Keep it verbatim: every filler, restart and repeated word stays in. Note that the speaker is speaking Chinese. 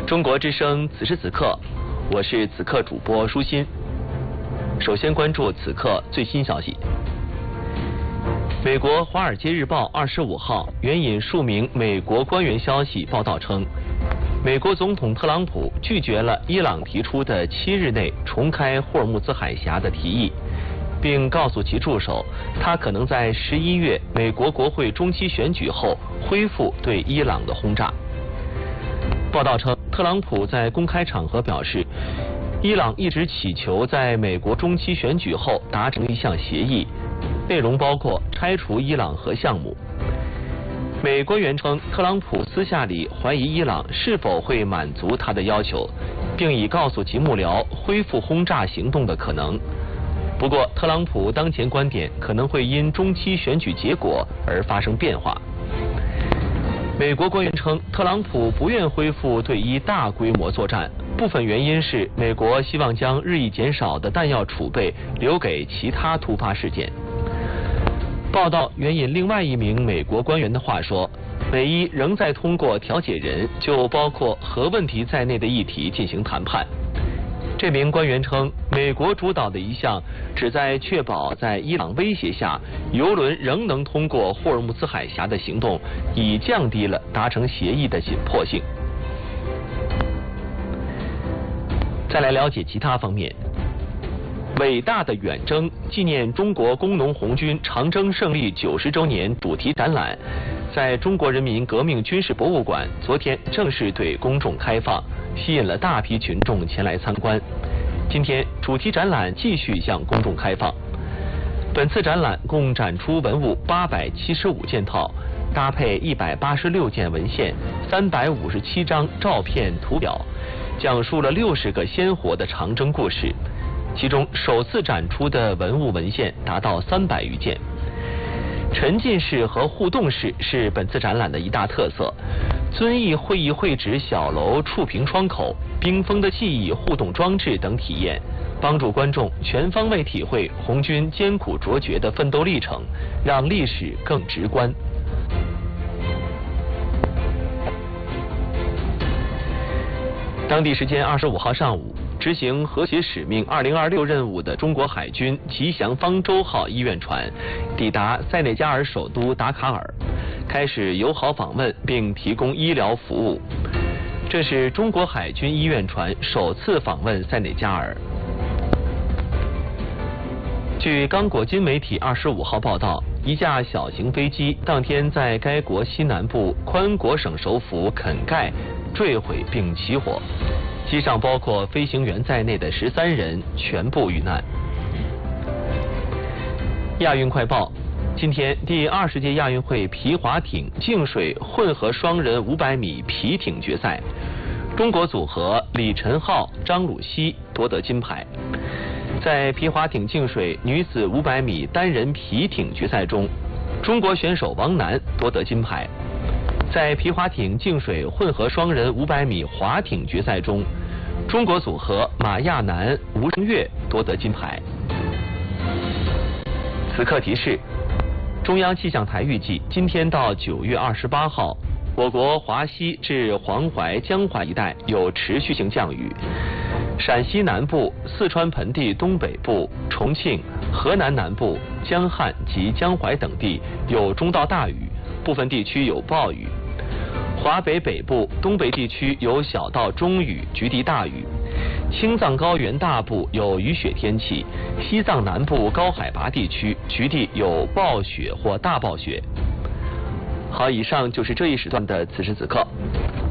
中国之声此时此刻，我是此刻主播舒心。首先关注此刻最新消息。美国《华尔街日报》二十五号援引数名美国官员消息报道称，美国总统特朗普拒绝了伊朗提出的七日内重开霍尔木兹海峡的提议，并告诉其助手，他可能在十一月美国国会中期选举后恢复对伊朗的轰炸。报道称，特朗普在公开场合表示，伊朗一直祈求在美国中期选举后达成一项协议，内容包括拆除伊朗核项目。美官员称，特朗普私下里怀疑伊朗是否会满足他的要求，并已告诉其幕僚恢复轰炸行动的可能。不过，特朗普当前观点可能会因中期选举结果而发生变化。美国官员称，特朗普不愿恢复对伊大规模作战，部分原因是美国希望将日益减少的弹药储备留给其他突发事件。报道援引另外一名美国官员的话说，美伊仍在通过调解人就包括核问题在内的议题进行谈判。这名官员称，美国主导的一项旨在确保在伊朗威胁下，油轮仍能通过霍尔木兹海峡的行动，已降低了达成协议的紧迫性。再来了解其他方面。伟大的远征纪念中国工农红军长征胜利九十周年主题展览，在中国人民革命军事博物馆昨天正式对公众开放，吸引了大批群众前来参观。今天主题展览继续向公众开放。本次展览共展出文物八百七十五件套，搭配一百八十六件文献、三百五十七张照片图表，讲述了六十个鲜活的长征故事。其中首次展出的文物文献达到三百余件。沉浸式和互动式是本次展览的一大特色。遵义会议会址小楼触屏窗口、冰封的记忆互动装置等体验，帮助观众全方位体会红军艰苦卓绝的奋斗历程，让历史更直观。当地时间二十五号上午，执行和谐使命二零二六任务的中国海军吉祥方舟号医院船抵达塞内加尔首都达卡尔，开始友好访问并提供医疗服务。这是中国海军医院船首次访问塞内加尔。据刚果金媒体二十五号报道，一架小型飞机当天在该国西南部宽果省首府肯盖坠毁并起火，机上包括飞行员在内的十三人全部遇难。亚运快报，今天第二十届亚运会皮划艇净水混合双人五百米皮艇决赛，中国组合李晨浩、张鲁锡夺得金牌。在皮划艇净水女子五百米单人皮艇决赛中，中国选手王楠夺得金牌。在皮划艇净水混合双人五百米划艇决赛中，中国组合马亚楠、吴声月夺得金牌。此刻提示：中央气象台预计，今天到九月二十八号，我国华西至黄淮、江淮一带有持续性降雨。陕西南部、四川盆地东北部、重庆、河南南部、江汉及江淮等地有中到大雨，部分地区有暴雨。华北北部、东北地区有小到中雨，局地大雨。青藏高原大部有雨雪天气，西藏南部高海拔地区局地有暴雪或大暴雪。好，以上就是这一时段的此时此刻。